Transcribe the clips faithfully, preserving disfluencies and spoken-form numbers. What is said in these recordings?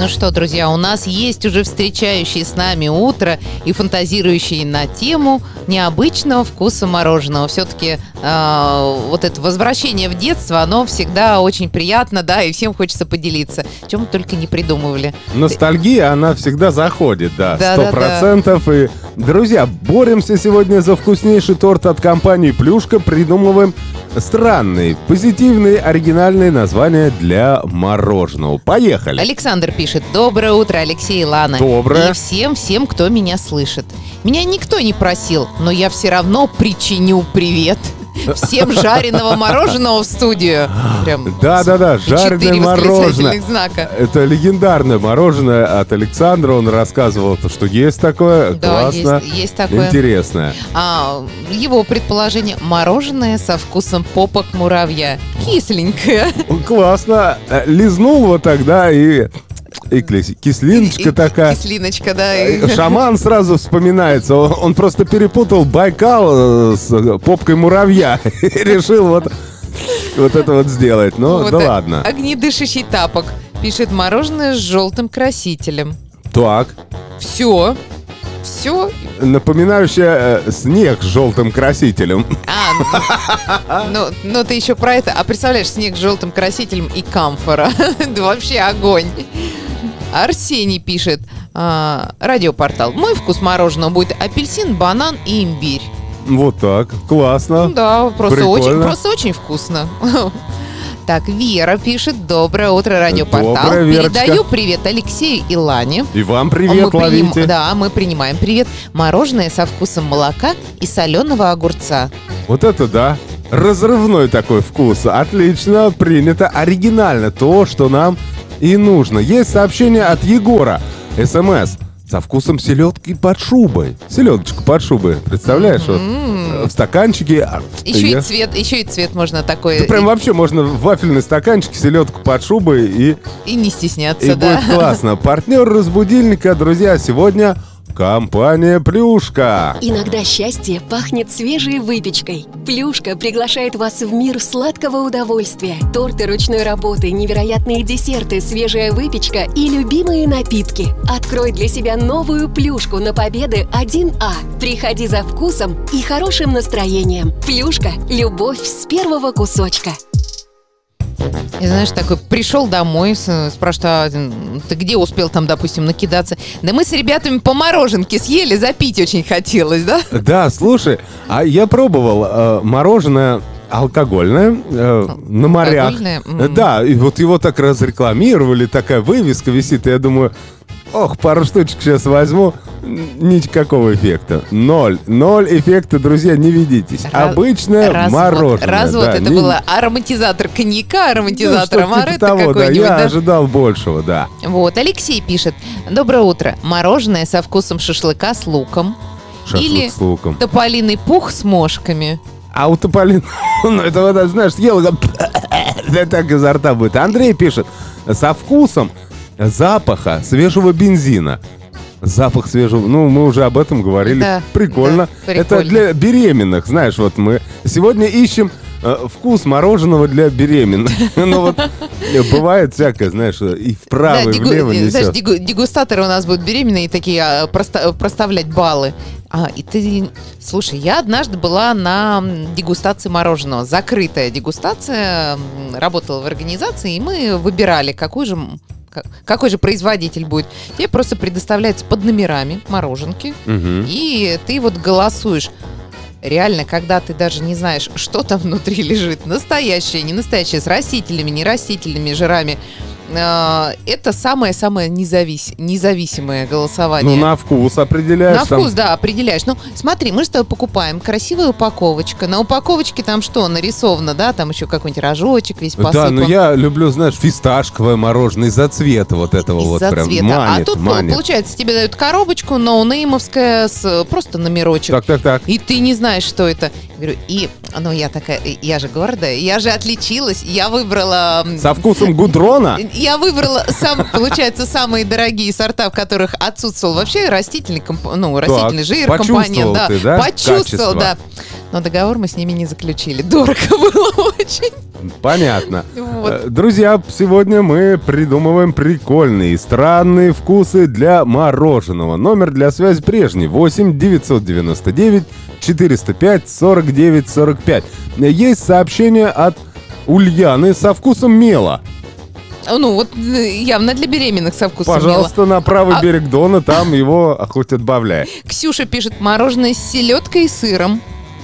Ну что, друзья, у нас есть уже встречающие с нами утро и фантазирующие на тему необычного вкуса мороженого. Все-таки э, вот это возвращение в детство, оно всегда очень приятно, да, и всем хочется поделиться. Чем мы только не придумывали. Ностальгия, она всегда заходит, да, Да, сто да, процентов. И, друзья, боремся сегодня за вкуснейший торт от компании «Плюшка». Придумываем странные, позитивные, оригинальные названия для мороженого. Поехали! Александр пишет: доброе утро, Алексей и Лана. Доброе. И всем-всем, кто меня слышит. Меня никто не просил, но я все равно причиню привет. Всем жареного мороженого в студию. Прям Да-да-да, жареное четыре мороженое. восклицательных знака. Это легендарное мороженое от Александра. Он рассказывал, что есть такое. Да, Классно. есть, есть такое. Интересное. А, его предположение: мороженое со вкусом попок муравья. Кисленькое. Классно. Лизнул вот тогда и... И кислиночка И- такая. Кислиночка, да. и- Шаман сразу вспоминается. Он, он просто перепутал Байкал э, с попкой муравья. И решил вот, вот это вот сделать. Ну, Вот, да э, ладно. Огнедышащий тапок пишет: мороженое с желтым красителем. Так. Все. Все. Напоминающее э, снег с желтым красителем. А, ну, ну, ну ты еще про это. А представляешь, снег с желтым красителем и камфора. Да вообще огонь. Арсений пишет: а, радиопортал. Мой вкус мороженого будет апельсин, банан и имбирь. Вот так. Классно. Ну да, просто Прикольно. очень, просто очень вкусно. Так, Вера пишет: доброе утро, радиопортал. Доброе, Верочка. Передаю привет Алексею и Лане. И вам мы привет, приним- ловите. Да, мы принимаем привет. Мороженое со вкусом молока и соленого огурца. Вот это да. Разрывной такой вкус. Отлично, принято. Оригинально. То, что нам и нужно. Есть сообщение от Егора. СМС. Со вкусом селедки под шубой. Селедочка под шубой. Представляешь? Вот, э, в стаканчике. а, Еще я- и цвет, еще и цвет можно такой. Да прям вообще можно в вафельный стаканчик, селедку под шубой и, И не стесняться, и да. будет классно. Партнер разбудильника, друзья, сегодня компания «Плюшка». Иногда счастье пахнет свежей выпечкой. Плюшка приглашает вас в мир сладкого удовольствия. Торты ручной работы, невероятные десерты, свежая выпечка и любимые напитки. Открой для себя новую Плюшку на Победы один А. Приходи за вкусом и хорошим настроением. Плюшка – любовь с первого кусочка. И знаешь, такой пришел домой, с- спрашивает: а ты где успел там, допустим, накидаться? Да мы с ребятами по мороженке съели, запить очень хотелось, да? Да, слушай, а я пробовал э, мороженое алкогольное э, на морях. Алкогольное? М. Да, и вот его так разрекламировали, такая вывеска висит, и я думаю, ох, пару штучек сейчас возьму, н- никакого эффекта. Ноль. Ноль эффекта, друзья, не ведитесь. Раз- Обычное развод. мороженое. Развод, да, это не- было ароматизатор коньяка, ну, ароматизатор что-то амаретто типа того, да, какой-нибудь, я да? ожидал большего, да. Вот, Алексей пишет: доброе утро. Мороженое со вкусом шашлыка с луком. Шашлык Или с луком. тополиный пух с мошками. А у тополин, ну это вот, знаешь, съел, и да так изо рта будет. Андрей пишет: со вкусом запаха свежего бензина. Запах свежего, ну мы уже об этом говорили. Да, Прикольно. да, Это прикольно. для беременных, знаешь, вот мы сегодня ищем э, вкус мороженого для беременных. Ну вот э, бывает всякое, знаешь, и вправо, и дегу- влево знаешь, несет. дегу- дегустаторы у нас будут беременные такие, а, проста- проставлять баллы. А, и ты, слушай, я однажды была на м, дегустации мороженого. Закрытая дегустация. м, Работала в организации, и мы выбирали, какой же, м, ка- какой же производитель будет. Тебе просто предоставляется под номерами мороженки, Мгм. и ты вот голосуешь. Реально, когда ты даже не знаешь, что там внутри лежит, настоящее, не настоящее, с растительными, нерастительными жирами, э, это самое-самое независ- независимое голосование. Ну на вкус определяешь. На там. вкус, да, определяешь. Ну, смотри, мы с тобой покупаем красивая упаковочка. На упаковочке там что нарисовано, да? Там еще какой-нибудь рожочек весь посыпан. Да, но я люблю, знаешь, фисташковое мороженое из-за цвета вот этого вот Из-за прям цвета. манит, а тут, манит. получается, тебе дают коробочку ноунеймовская с просто номерочек. Так, так, так. И ты не знаешь, что это. Говорю, и, ну, я такая, я же гордая, я же отличилась, я выбрала... м, Со вкусом гудрона? И я выбрала, сам, получается, самые дорогие сорта, в которых отсутствовал вообще растительный, комп... ну, растительный жир, компонент. Да. Ты, да? Почувствовал, Качество. да. Но договор мы с ними не заключили. Дорого было очень. Понятно. Вот. Друзья, сегодня мы придумываем прикольные и странные вкусы для мороженого. Номер для связи прежний: восемь девятьсот девяносто девять четыреста пять сорок девять сорок пять. Есть сообщение от Ульяны со вкусом мела. Ну, вот явно для беременных со вкусом Пожалуйста, мела. на правый А- берег Дона, там его хоть отбавляй. Ксюша пишет: мороженое с селедкой и сыром.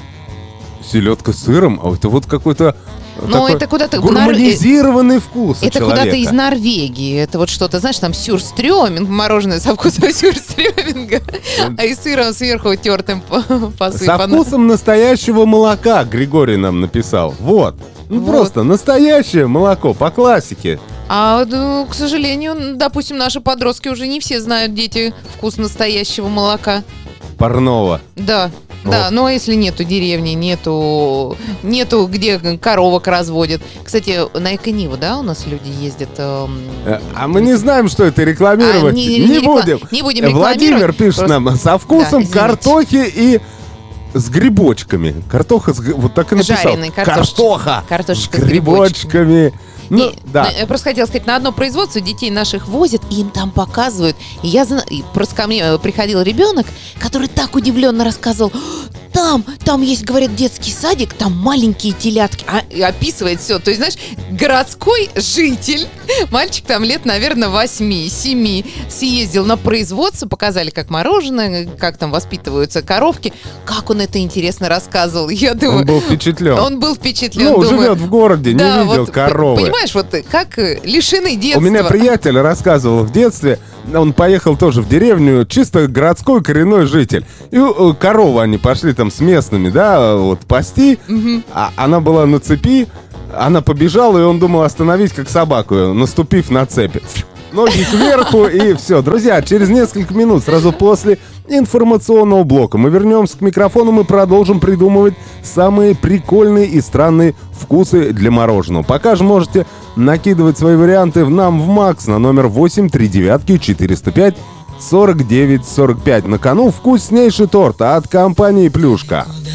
Селедка с сыром, а это вот какой-то Ну, такой это куда-то... гурманизированный вкус у Это человека. куда-то из Норвегии. Это вот что-то, знаешь, там сюрстрёминг, мороженое со вкусом сюрстрёминга, а и сыром сверху тертым по- Со посыпано. вкусом настоящего молока, Григорий нам написал. Вот. Ну, Вот. просто настоящее молоко, по классике. А, ну, к сожалению, допустим, наши подростки уже не все знают, дети, вкус настоящего молока. Парного. Да, Вот. да, ну а если нету деревни, нету, нету где коровок разводят. Кстати, на Эко-Ниву, да, у нас люди ездят. эм, Э, А мы не знаем, что это рекламировать. А, не- не, не рекла- будем. не будем Э, Владимир рекламировать, пишет просто- нам: со вкусом Да, извините. картохи и с грибочками. Картоха с... г- Вот так и написал. Жареной картошечкой. Картоха Картошечка с с грибочками. Ну, Не, да. ну, я просто хотела сказать, на одно производство детей наших возят, и им там показывают. И я зна- и просто ко мне э, приходил ребенок, который так удивленно рассказывал: там, там есть, говорят, детский садик, там маленькие телятки. А, и описывает все. То есть, знаешь, городской житель, мальчик там лет, наверное, восьми-семи, съездил на производство, показали, как мороженое, как там воспитываются коровки. Как он это интересно рассказывал. Я думаю, Он был впечатлен. он был впечатлен. Ну, думаю, живет в городе, не да, видел вот, коровы. п- Понимаешь, вот как э, лишены детства. У меня приятель рассказывал в детстве, он поехал тоже в деревню, чисто городской коренной житель. И э, корову они пошли там с местными, да, вот пасти, а она была на цепи, она побежала, и он думал остановить как собаку, наступив на цепи. Ноги кверху, и все. Друзья, через несколько минут, сразу после информационного блока, мы вернемся к микрофону и продолжим придумывать самые прикольные и странные вкусы для мороженого. Пока же можете накидывать свои варианты в нам в Макс на номер восемь три девять четыреста пять сорок девять сорок пять. На кону вкуснейший торт от компании «Плюшка».